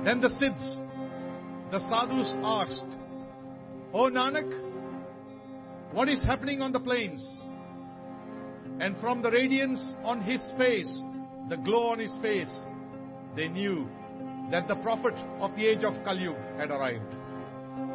Then the Siddhs, the sadhus asked, "O Nanak, what is happening on the plains?" And from the radiance on his face, the glow on his face, they knew that the prophet of the age of Kali Yuga had arrived.